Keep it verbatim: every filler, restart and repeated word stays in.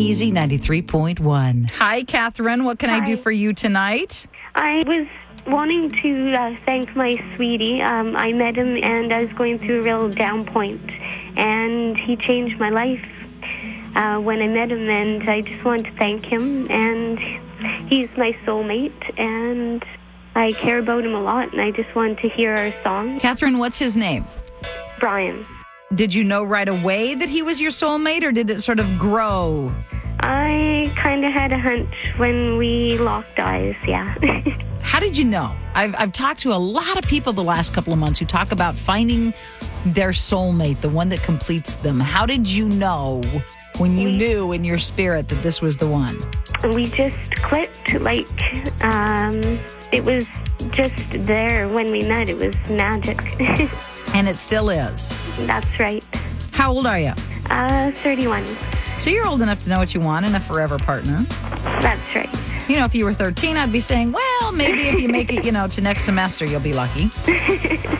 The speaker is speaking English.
Easy ninety-three point one. Hi, Catherine. What can I do Hi. for you tonight? I was wanting to uh, thank my sweetie. Um, I met him and I was going through a real down point, and he changed my life uh, when I met him, and I just wanted to thank him, and he's my soulmate, and I care about him a lot, and I just wanted to hear our song. Catherine, what's his name? Brian. Did you know right away that he was your soulmate, or did it sort of grow? I kind of had a hunch when we locked eyes, yeah. How did you know? I've, I've talked to a lot of people the last couple of months who talk about finding their soulmate, the one that completes them. How did you know when you we, knew in your spirit that this was the one? We just clicked, like, um, it was just there when we met. It was magic. And it still is. That's right. How old are you? Uh, thirty-one. So you're old enough to know what you want in a forever partner. That's right. You know, if you were thirteen, I'd be saying, well, maybe if you make it, you know, to next semester, you'll be lucky.